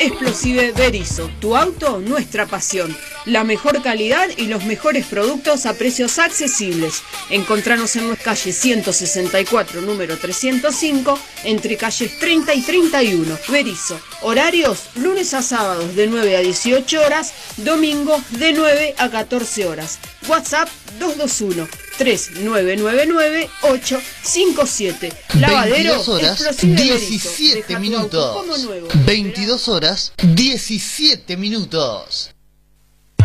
Explosive Berizo, tu auto, nuestra pasión. La mejor calidad y los mejores productos a precios accesibles. Encontranos en nuestra calle 164, número 305, entre calles 30 y 31. Berizo. Horarios, lunes a sábados de 9 a 18 horas, domingos de 9 a 14 horas. WhatsApp 221-3999-857. Lavadero 22 horas, Explosive 17 Berizo. Deja tu minutos. auto como nuevo. 22 horas, 17 minutos.